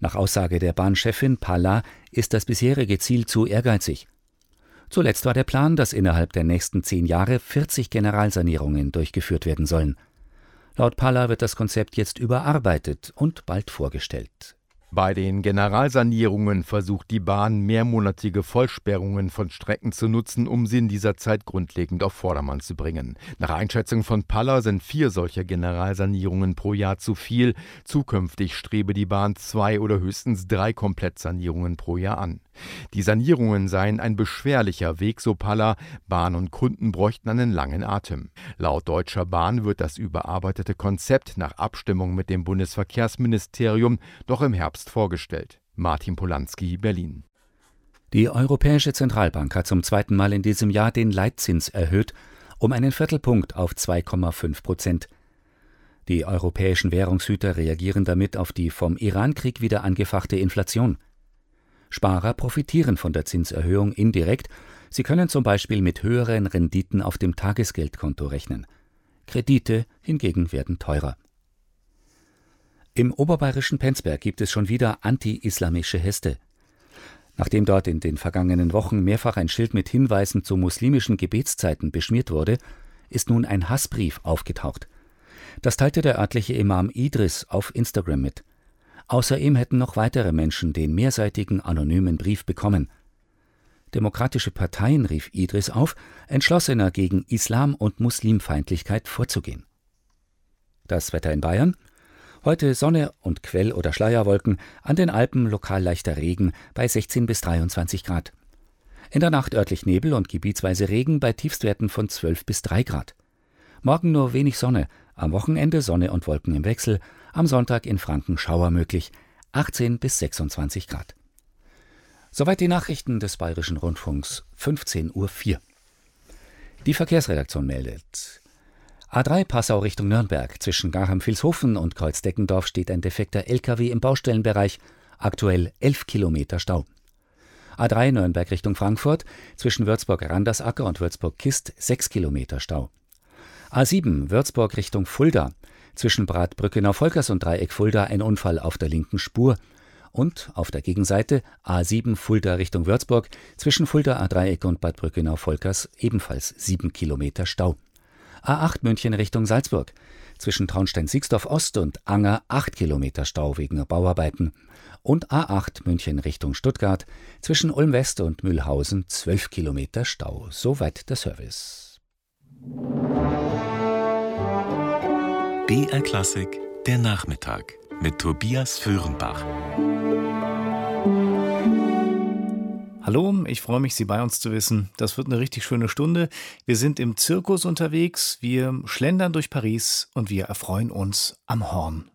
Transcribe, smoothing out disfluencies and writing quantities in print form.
Nach Aussage der Bahnchefin Palla ist das bisherige Ziel zu ehrgeizig. Zuletzt war der Plan, dass innerhalb der nächsten 10 Jahre 40 Generalsanierungen durchgeführt werden sollen. Laut Palla wird das Konzept jetzt überarbeitet und bald vorgestellt. Bei den Generalsanierungen versucht die Bahn, mehrmonatige Vollsperrungen von Strecken zu nutzen, um sie in dieser Zeit grundlegend auf Vordermann zu bringen. Nach Einschätzung von Palla sind 4 solcher Generalsanierungen pro Jahr zu viel. Zukünftig strebe die Bahn 2 oder höchstens 3 Komplettsanierungen pro Jahr an. Die Sanierungen seien ein beschwerlicher Weg, so Palla. Bahn und Kunden bräuchten einen langen Atem. Laut Deutscher Bahn wird das überarbeitete Konzept nach Abstimmung mit dem Bundesverkehrsministerium noch im Herbst vorgestellt. Martin Polanski, Berlin. Die Europäische Zentralbank hat zum 2. Mal in diesem Jahr den Leitzins erhöht, um einen Viertelpunkt auf 2,5%. Die europäischen Währungshüter reagieren damit auf die vom Iran-Krieg wieder angefachte Inflation. Sparer profitieren von der Zinserhöhung indirekt. Sie können zum Beispiel mit höheren Renditen auf dem Tagesgeldkonto rechnen. Kredite hingegen werden teurer. Im oberbayerischen Penzberg gibt es schon wieder anti-islamische Heste. Nachdem dort in den vergangenen Wochen mehrfach ein Schild mit Hinweisen zu muslimischen Gebetszeiten beschmiert wurde, ist nun ein Hassbrief aufgetaucht. Das teilte der örtliche Imam Idris auf Instagram mit. Außer ihm hätten noch weitere Menschen den mehrseitigen anonymen Brief bekommen. Demokratische Parteien rief Idris auf, entschlossener gegen Islam- und Muslimfeindlichkeit vorzugehen. Das Wetter in Bayern: Heute Sonne und Quell- oder Schleierwolken, an den Alpen lokal leichter Regen bei 16 bis 23 Grad. In der Nacht örtlich Nebel und gebietsweise Regen bei Tiefstwerten von 12 bis 3 Grad. Morgen nur wenig Sonne, am Wochenende Sonne und Wolken im Wechsel, am Sonntag in Franken Schauer möglich, 18 bis 26 Grad. Soweit die Nachrichten des Bayerischen Rundfunks, 15:04 Uhr. Die Verkehrsredaktion meldet: A3 Passau Richtung Nürnberg. Zwischen Garcham-Vilshofen und Kreuzdeckendorf steht ein defekter LKW im Baustellenbereich. Aktuell 11 Kilometer Stau. A3 Nürnberg Richtung Frankfurt. Zwischen Würzburg-Randersacker und Würzburg-Kist 6 Kilometer Stau. A7 Würzburg Richtung Fulda. Zwischen Bad Brückenau-Volkers und Dreieck Fulda ein Unfall auf der linken Spur. Und auf der Gegenseite A7 Fulda Richtung Würzburg. Zwischen Fulda A-Dreieck und Bad Brückenau-Volkers ebenfalls 7 Kilometer Stau. A8 München Richtung Salzburg. Zwischen Traunstein-Sixdorf Ost und Anger 8 Kilometer Stau wegen Bauarbeiten. Und A8 München Richtung Stuttgart. Zwischen Ulm West und Mühlhausen 12 Kilometer Stau. Soweit der Service. BR Klassik, der Nachmittag mit Tobias Föhrenbach. Hallo, ich freue mich, Sie bei uns zu wissen. Das wird eine richtig schöne Stunde. Wir sind im Zirkus unterwegs, wir schlendern durch Paris und wir erfreuen uns am Horn.